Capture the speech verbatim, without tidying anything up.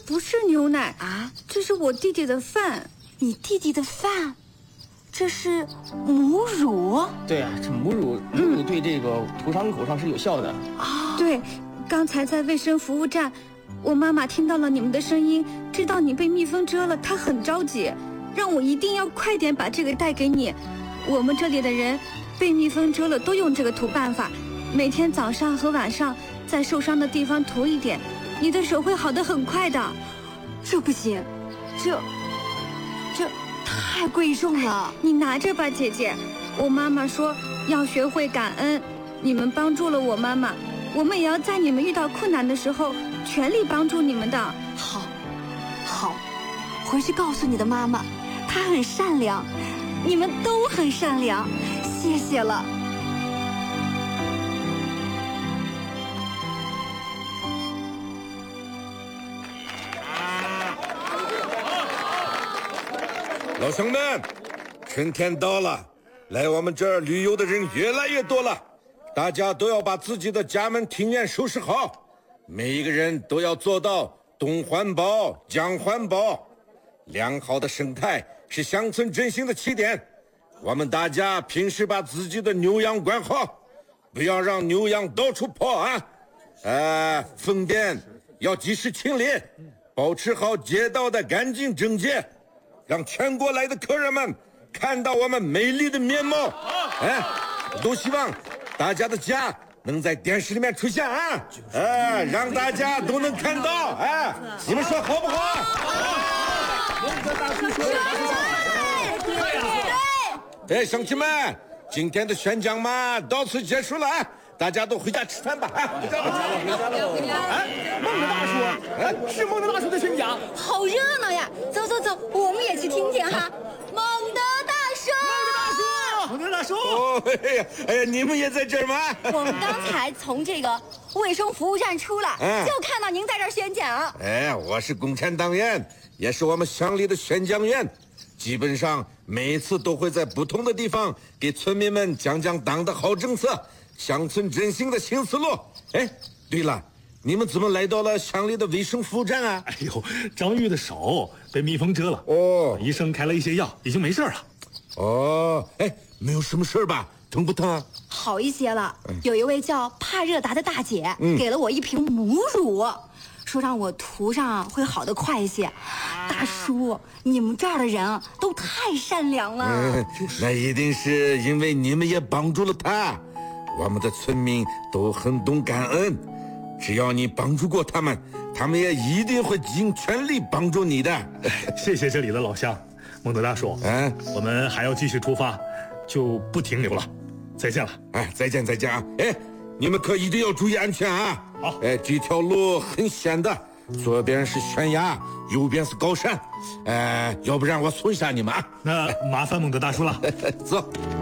不是牛奶啊，这是我弟弟的饭。 你弟弟的饭？这是母乳？ 对啊，这母乳母乳对这个涂伤口上是有效的啊。对，刚才在卫生服务站，我妈妈听到了你们的声音，知道你被蜜蜂蛰了，她很着急，让我一定要快点把这个带给你。我们这里的人被蜜蜂蛰了都用这个涂办法，每天早上和晚上在受伤的地方涂一点，你的手会好得很快的。 这不行，这这太贵重了， 你拿着吧，姐姐。我妈妈说要学会感恩，你们帮助了我妈妈，我们也要在你们遇到困难的时候全力帮助你们的。 好，好，回去告诉你的妈妈，她很善良，你们都很善良，谢谢了。 老乡们，春天到了，来我们这儿旅游的人越来越多了，大家都要把自己的家门庭院收拾好，每一个人都要做到东环保、江环保。良好的生态是乡村振兴的起点，我们大家平时把自己的牛羊管好，不要让牛羊到处跑啊！呃，粪便要及时清理，保持好街道的干净整洁。让全国来的客人们看到我们美丽的面貌，哎，都希望大家的家能在电视里面出现啊，哎，让大家都能看到，哎，你们说好不好？ 孟德大叔说对，哎，乡亲们，今天的宣讲嘛到此结束了啊。大家都回家吃饭吧！啊，回家吧，回家了，回家了。 哎，孟德大叔，哎，是孟德大叔的宣讲， 好热闹呀！走走走，我们也去听听哈。孟德大叔， 孟德大叔， 哦，哎呀，哎呀，你们也在这儿吗？ 我们刚才从这个卫生服务站出来， 嗯、 就看到您在这儿宣讲。 哎，我是共产党员，也是我们乡里的宣讲员。基本上每一次都会在不同的地方给村民们讲讲党的好政策。乡村振兴的新思路。哎，对了，你们怎么来到了乡里的卫生服务站啊？ 哎呦，张玉的手被蜜蜂蛰了， 哦， 医生开了一些药，已经没事了。 哦，哎，没有什么事吧？疼不疼啊？ 好一些了。有一位叫帕热达的大姐、 嗯、 给了我一瓶母乳，说让我涂上会好得快一些。大叔，你们这儿的人都太善良了。 嗯，那一定是因为你们也帮助了他。我们的村民都很懂感恩，只要你帮助过他们，他们也一定会尽全力帮助你的。 谢谢这里的老乡，孟德大叔。 嗯， 我们还要继续出发，就不停留了。再见了。 哎，再见再见啊！哎，你们可一定要注意安全啊！ 好。 哎，这条路很险的，左边是悬崖，右边是高山，哎，要不然我送一下你们啊。 那麻烦孟德大叔了。 走。